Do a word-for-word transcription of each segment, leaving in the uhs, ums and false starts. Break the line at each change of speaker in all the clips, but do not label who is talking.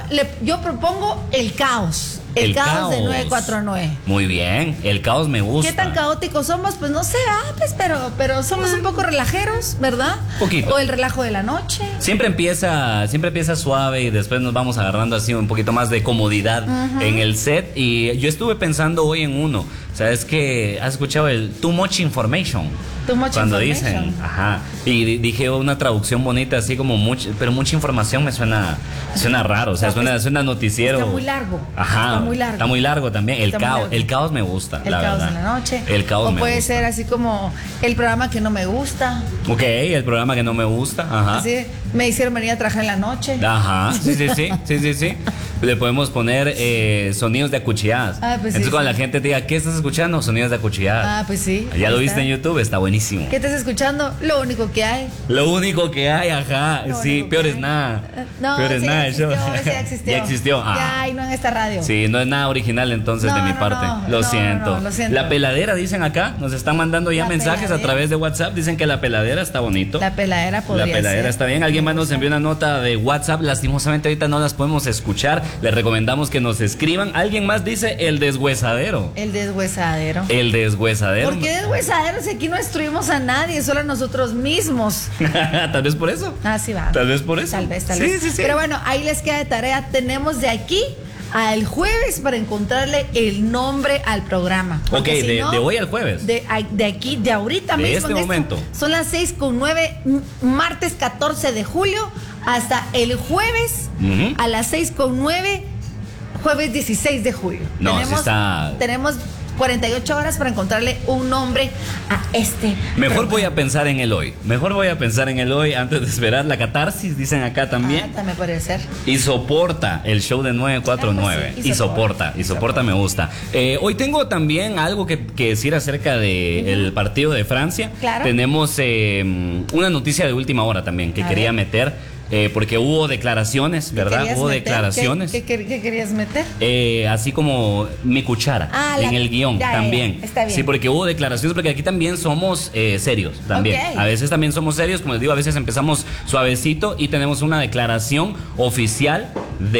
le, yo propongo el caos. El, el caos, caos de nueve cuatro nueve.
Muy bien, el caos me gusta.
¿Qué tan caóticos somos? Pues no sé, ah, pues, pero, pero somos un poco relajeros, ¿verdad?
Poquito.
O el relajo de la noche.
Siempre empieza, siempre empieza suave y después nos vamos agarrando así un poquito más de comodidad uh-huh. en el set. Y yo estuve pensando hoy en uno. ¿Sabes qué? ¿Has escuchado el too much information?
Too much
Cuando
information.
dicen, ajá. Y dije una traducción bonita, así como mucho, pero mucha información me suena, suena raro. O sea, suena, suena noticiero.
Está muy largo.
Ajá.
Está muy largo.
Está muy largo también. El caos, el caos me gusta.
El
la
caos
verdad.
en la noche.
El caos
o
me
puede
gusta.
ser así como el programa que no me gusta.
Ok, el programa que no me gusta. Ajá.
Así me hicieron venir a trabajar en la noche.
Ajá. Sí, sí, sí. sí, sí, sí. Le podemos poner eh, sonidos de acuchilladas.
Ah, pues
Entonces
sí,
cuando
sí.
la gente te diga, ¿qué estás escuchando? Sonidos de acuchilladas.
Ah, pues sí.
Ya lo viste en YouTube, está buenísimo.
¿Qué estás escuchando? Lo único que hay.
Lo único que hay, ajá.
Lo
Sí, peor es
hay.
nada.
No,
peor es
sí,
nada.
ya existió,
Eso.
ese ya existió.
Ya existió. Ah.
Ya, y no en esta radio.
Sí, no es nada original entonces
No,
de mi
no,
parte.
no,
lo,
no,
siento.
no, no, lo siento.
La peladera, dicen acá. Nos están mandando ya
La
mensajes
peladera.
a través de WhatsApp. Dicen que la peladera está bonito.
La peladera podría
La peladera
ser.
está bien. Alguien más nos envió una nota de WhatsApp. Lastimosamente ahorita no las podemos escuchar. Les recomendamos que nos escriban. Alguien más dice el deshuesadero.
El deshuesadero.
El deshuesadero.
¿Por qué deshuesadero si aquí no destruimos a nadie, solo a nosotros mismos?
Tal vez por eso.
Ah, sí va.
Tal vez por eso.
Tal vez, tal
sí,
vez.
Sí, sí.
Pero bueno, ahí les queda de tarea. Tenemos de aquí al jueves para encontrarle el nombre al programa.
Ok,
Porque si
de,
no,
de hoy al jueves.
De, de aquí, de ahorita
De
mismo.
este
en esto,
momento.
son las seis con nueve, martes catorce de julio, hasta el jueves
Uh-huh.
a las seis con nueve, jueves dieciséis de julio.
No, sí
tenemos,
está-
tenemos cuarenta y ocho horas para encontrarle un nombre a este.
Mejor
programa.
voy a pensar en el hoy. Mejor voy a pensar en el hoy antes de esperar la catarsis, dicen acá también.
Ah, también puede ser.
Y soporta el show de nueve cuatro nueve.
Ah, pues sí,
y soporta, y soporta me gusta. Eh, hoy tengo también algo que, que decir acerca del uh-huh. partido de Francia.
Claro.
Tenemos eh, una noticia de última hora también que
A
quería
ver.
meter. Eh, porque hubo declaraciones, ¿verdad?
¿Querías
Hubo
meter?
declaraciones.
¿Qué, qué, qué querías meter?
Eh, así como mi cuchara
Ah,
en
la-
el guión
ya, ya,
también.
ya, está bien.
Sí, porque hubo declaraciones, porque aquí también somos eh, serios también.
Ok.
A veces también somos serios, como les digo, a veces empezamos suavecito y tenemos una declaración oficial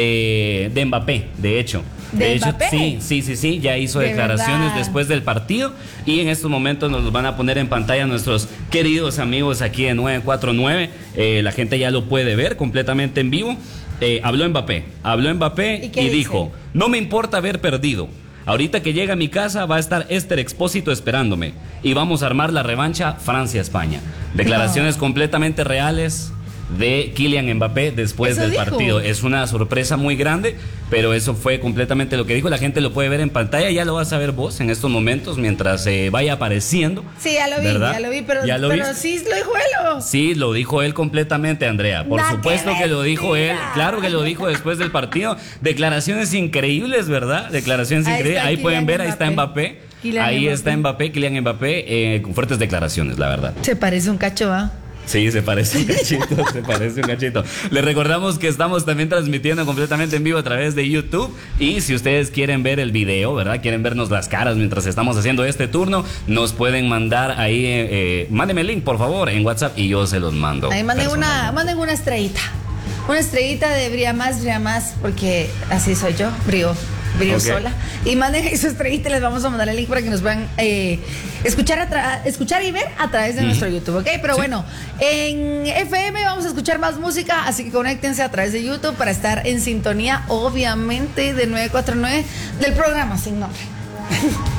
de, de Mbappé, de hecho.
¿De
hecho,
Mbappé?
sí, sí, sí, sí, ya hizo
De
declaraciones
verdad.
después del partido y en estos momentos nos los van a poner en pantalla nuestros queridos amigos aquí en nueve cuatro nueve. Eh, la gente ya lo puede ver completamente en vivo. Eh, habló Mbappé, habló Mbappé
¿Y
y,
qué dice?
dijo, no me importa haber perdido. Ahorita que llega a mi casa va a estar Esther Expósito esperándome y vamos a armar la revancha Francia-España. Declaraciones
No.
completamente reales de Kylian Mbappé después
¿Eso
del
dijo?
partido. Es una sorpresa muy grande, pero eso fue completamente lo que dijo. La gente lo puede ver en pantalla, ya lo vas a ver vos en estos momentos mientras eh, vaya apareciendo.
Sí, ya lo vi,
¿verdad?
ya lo vi, pero,
¿Ya lo
pero
viste?
sí lo dijo él. ¿O?
Sí, lo dijo él completamente, Andrea. Por
Nah,
supuesto
qué
que lo dijo él.
mentira.
Claro que lo dijo después del partido. Declaraciones increíbles, ¿verdad? Declaraciones
Ahí
increíbles.
está
Ahí pueden
Kylian
ver, ahí está
Mbappé.
Mbappé.
Kylian
Ahí
Mbappé.
está Mbappé, Kylian Mbappé, eh, con fuertes declaraciones, la verdad.
Se parece un cacho, ¿ah?
Sí, se parece un cachito, se parece un cachito. Les recordamos que estamos también transmitiendo completamente en vivo a través de YouTube. Y si ustedes quieren ver el video, ¿verdad? Quieren vernos las caras mientras estamos haciendo este turno, nos pueden mandar ahí, eh, eh, mándenme el link, por favor, en WhatsApp y yo se los mando.
Ahí manden una,
personalmente.
manden una estrellita. Una estrellita de brilla más, brilla más, porque así soy yo, brío. Brío
Ok.
sola. Y manden ahí su estrellita y les vamos a mandar el link para que nos puedan eh, escuchar, a tra- escuchar y ver a través de
Ujú.
nuestro YouTube, ¿ok? Pero
Sí.
bueno, en F M vamos a escuchar más música, así que conéctense a través de YouTube para estar en sintonía, obviamente, de nueve cuatro nueve del programa Sin Nombre.